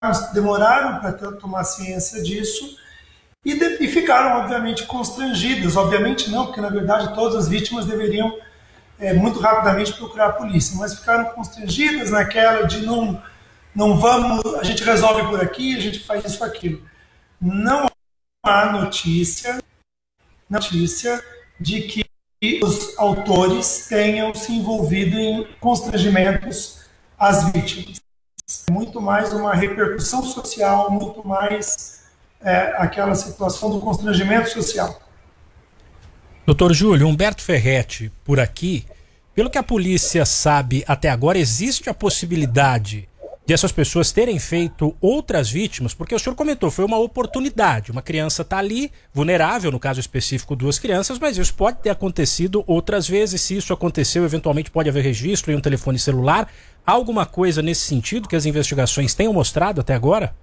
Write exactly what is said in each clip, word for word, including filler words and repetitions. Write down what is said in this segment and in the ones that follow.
demoraram para tomar ciência disso e, de, e ficaram, obviamente, constrangidas. Obviamente não, porque, na verdade, todas as vítimas deveriam, é, muito rapidamente, procurar a polícia, mas ficaram constrangidas naquela de não, não vamos, a gente resolve por aqui, a gente faz isso, aquilo. Não há notícia, notícia de que os autores tenham se envolvido em constrangimentos às vítimas. Muito mais uma repercussão social, muito mais é, aquela situação do constrangimento social. Doutor Júlio, Humberto Ferretti, por aqui, pelo que a polícia sabe até agora, existe a possibilidade de essas pessoas terem feito outras vítimas, porque o senhor comentou, foi uma oportunidade, uma criança está ali, vulnerável, no caso específico duas crianças, mas isso pode ter acontecido outras vezes. Se isso aconteceu, eventualmente pode haver registro em um telefone celular. Há alguma coisa nesse sentido que as investigações tenham mostrado até agora?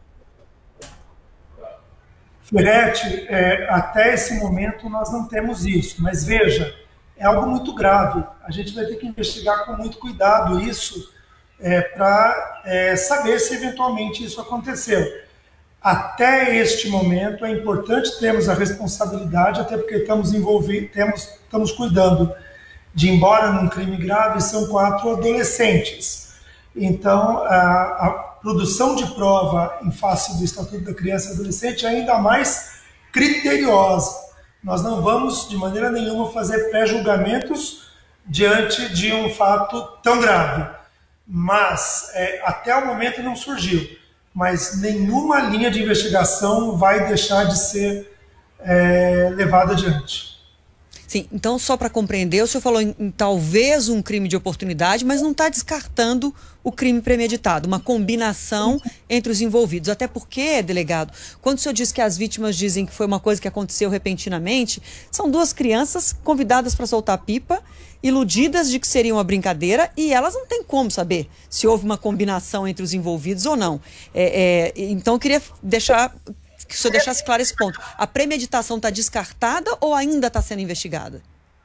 Ferretti, é, até esse momento nós não temos isso, mas veja, é algo muito grave. A gente vai ter que investigar com muito cuidado isso, é, para é, saber se eventualmente isso aconteceu. Até este momento é importante termos a responsabilidade, até porque estamos envolvidos, temos, estamos cuidando de, embora num crime grave, são quatro adolescentes. Então, a, a produção de prova em face do Estatuto da Criança e Adolescente é ainda mais criteriosa. Nós não vamos, de maneira nenhuma, fazer pré-julgamentos diante de um fato tão grave. Mas, é, até o momento não surgiu. Mas nenhuma linha de investigação vai deixar de ser é, levada adiante. Sim, então só para compreender, o senhor falou em, em talvez um crime de oportunidade, mas não está descartando o crime premeditado, uma combinação entre os envolvidos. Até porque, delegado, quando o senhor diz que as vítimas dizem que foi uma coisa que aconteceu repentinamente, são duas crianças convidadas para soltar pipa, iludidas de que seria uma brincadeira, e elas não têm como saber se houve uma combinação entre os envolvidos ou não. É, é, então eu queria deixar... que o senhor deixasse claro esse ponto. A premeditação está descartada ou ainda está sendo investigada?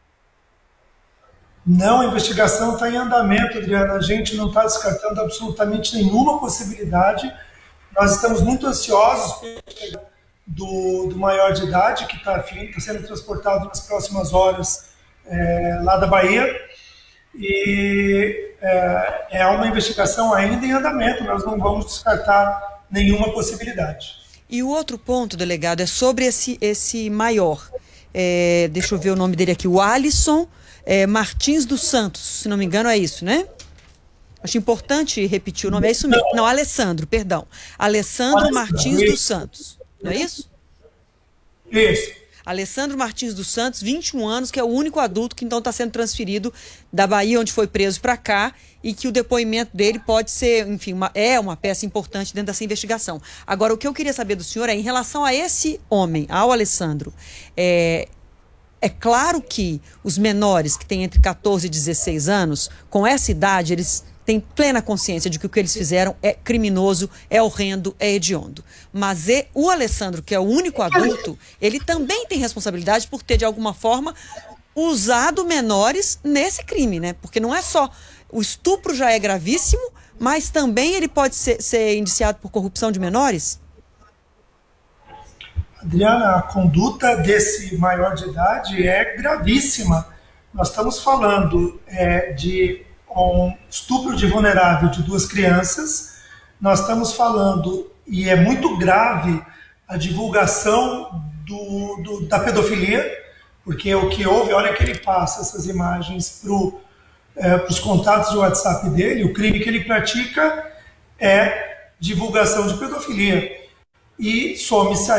Não, a investigação está em andamento, Adriana. A gente não está descartando absolutamente nenhuma possibilidade. Nós estamos muito ansiosos pela chegada do, do maior de idade, que está tá sendo transportado nas próximas horas é, lá da Bahia. E é, é uma investigação ainda em andamento. Nós não vamos descartar nenhuma possibilidade. E o outro ponto, delegado, é sobre esse, esse maior. É, deixa eu ver o nome dele aqui. O Alisson é, Martins dos Santos, se não me engano é isso, né? Acho importante repetir o nome. É isso mesmo. Não, Alessandro, perdão. Alessandro Martins dos Santos. Não é isso? Isso. Alessandro Martins dos Santos, vinte e um anos, que é o único adulto que então está sendo transferido da Bahia, onde foi preso, para cá, e que o depoimento dele pode ser, enfim, uma, é uma peça importante dentro dessa investigação. Agora, o que eu queria saber do senhor é, em relação a esse homem, ao Alessandro, é, é claro que os menores que têm entre catorze e dezesseis anos, com essa idade, eles têm plena consciência de que o que eles fizeram é criminoso, é horrendo, é hediondo. Mas e, o Alessandro, que é o único adulto, ele também tem responsabilidade por ter, de alguma forma, usado menores nesse crime, né? Porque não é só... O estupro já é gravíssimo, mas também ele pode ser, ser indiciado por corrupção de menores? Adriana, a conduta desse maior de idade é gravíssima. Nós estamos falando é, de um estupro de vulnerável de duas crianças. Nós estamos falando, e é muito grave, a divulgação do, do, da pedofilia, porque o que houve, olha que ele passa essas imagens para os contatos de WhatsApp dele, o crime que ele pratica é divulgação de pedofilia. E some-se